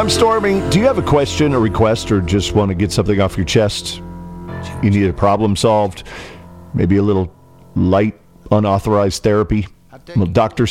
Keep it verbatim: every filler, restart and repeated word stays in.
I'm Stormy. Do you have a question, a request, or just want to get something off your chest? You need a problem solved? Maybe a little light, unauthorized therapy? A little doctor